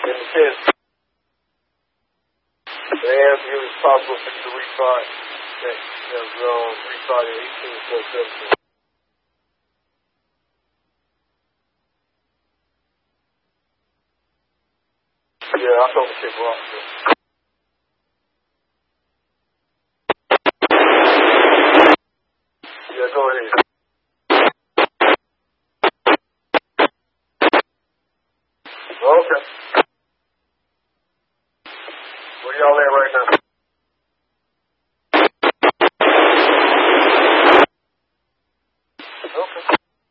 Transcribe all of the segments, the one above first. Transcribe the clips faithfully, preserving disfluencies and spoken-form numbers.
In the sense, they asked if it was possible for you to restart that, that was um, restarted eighteen instead of seventeen. Yeah, I told him to kick her off. Yeah, go ahead. Okay. Where y'all at right now? Okay.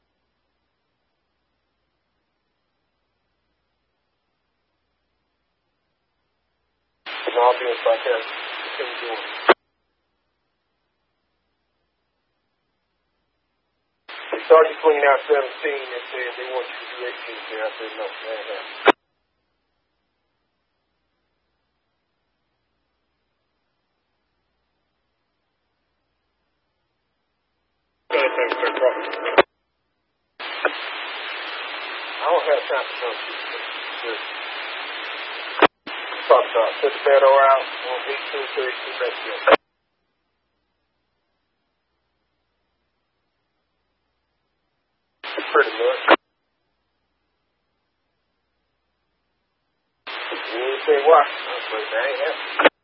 No, I'll be in sarcasm. Continue doing it. They started cleaning out seventeen and said they want you to do eighteen. And I said, no, that ain't happening. I don't have time for some shit. Fuck up. Put the battle out on eighteen thirty-two next year. Pretty much. You ain't say why. I was like, that ain't happening.